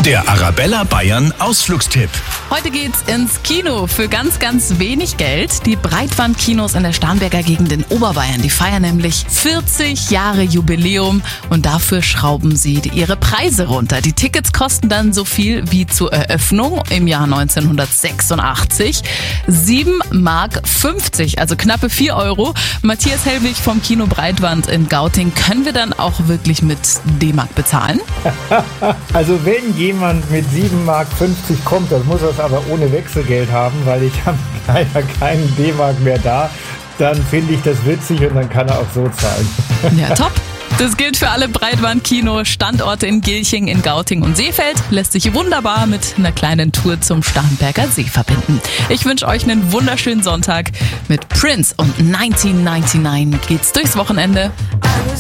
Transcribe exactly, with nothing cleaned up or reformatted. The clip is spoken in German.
Der Arabella Bayern Ausflugstipp. Heute geht's ins Kino für ganz, ganz wenig Geld. Die Breitbandkinos in der Starnberger Gegend in Oberbayern, die feiern nämlich vierzig Jahre Jubiläum und dafür schrauben sie ihre Preise runter. Die Tickets kosten dann so viel wie zur Eröffnung im Jahr neunzehnhundertsechsundachtzig. sieben Mark fünfzig, also knappe vier Euro. Matthias Hellwig vom Kino Breitband in Gauting. Können wir dann auch wirklich mit D-Mark bezahlen? Also wenn jemand mit sieben Mark fünfzig kommt, das muss das aber ohne Wechselgeld haben, weil ich habe leider keinen D-Mark mehr da, dann finde ich das witzig und dann kann er auch so zahlen. Ja, top. Das gilt für alle Breitbandkino-Standorte in Gilching, in Gauting und Seefeld. Lässt sich wunderbar mit einer kleinen Tour zum Starnberger See verbinden. Ich wünsche euch einen wunderschönen Sonntag. Mit Prince und neunzehnhundertneunundneunzig geht's durchs Wochenende.